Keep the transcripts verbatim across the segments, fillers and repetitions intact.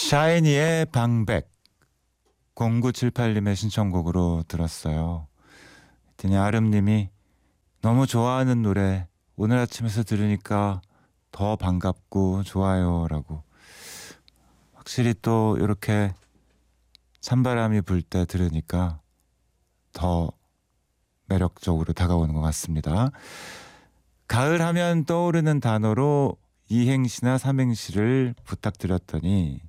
샤이니의 방백 공구칠팔님의 신청곡으로 들었어요. 그랬더니 아름님이 너무 좋아하는 노래 오늘 아침에서 들으니까 더 반갑고 좋아요 라고. 확실히 또 이렇게 찬바람이 불 때 들으니까 더 매력적으로 다가오는 것 같습니다. 가을 하면 떠오르는 단어로 이행시나 삼행시를 부탁드렸더니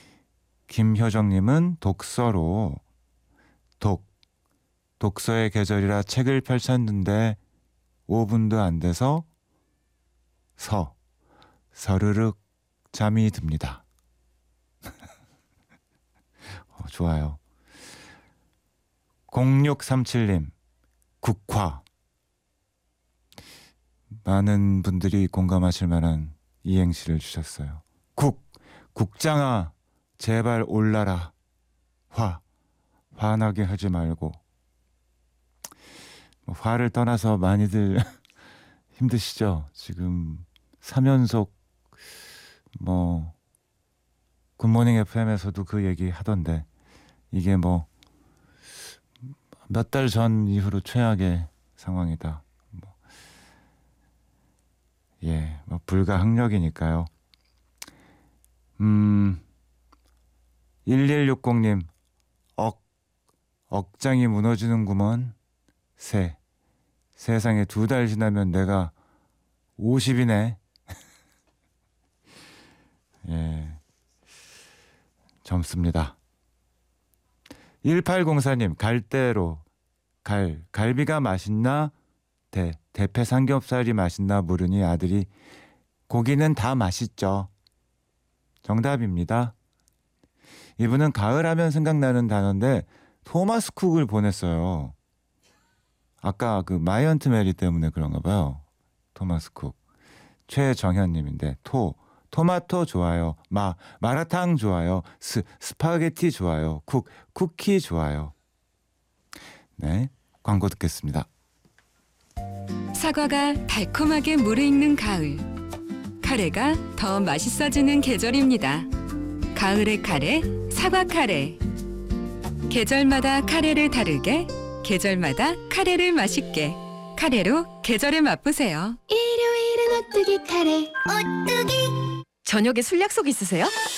김효정님은 독서로 독 독서의 계절이라 책을 펼쳤는데 오 분도 안 돼서 서 서르륵 잠이 듭니다. 어, 좋아요. 공육삼칠님 국화. 많은 분들이 공감하실 만한 이행시를 주셨어요. 국 국장아 제발 올라라. 화 화나게 하지 말고. 화를 떠나서 많이들 힘드시죠? 지금 삼 연속 뭐 굿모닝 에프엠에서도 그 얘기 하던데 이게 뭐 몇 달 전 이후로 최악의 상황이다. 뭐 예, 뭐 불가항력이니까요. 음, 일일육공님 억 억장이 무너지는구먼. 새 세상에 두 달 지나면 내가 오십이네. 예, 젊습니다. 일팔공사님 갈대로 갈 갈비가 맛있나 대 대패 삼겹살이 맛있나 물으니 아들이 고기는 다 맛있죠. 정답입니다. 이분은 가을하면 생각나는 단어인데 토마스 쿡을 보냈어요. 아까 그 마이언트 메리 때문에 그런가 봐요. 토마스 쿡. 최정현님인데 토 토마토 좋아요. 마 마라탕 좋아요. 스 스파게티 좋아요. 쿡 쿠키 좋아요. 네, 광고 듣겠습니다. 사과가 달콤하게 무르익는 가을. 카레가 더 맛있어지는 계절입니다. 가을의 카레, 사과 카레. 계절마다 카레를 다르게, 계절마다 카레를 맛있게. 카레로 계절을 맛보세요. 일요일은 오뚜기 카레. 오뚜기. 저녁에 술 약속 있으세요?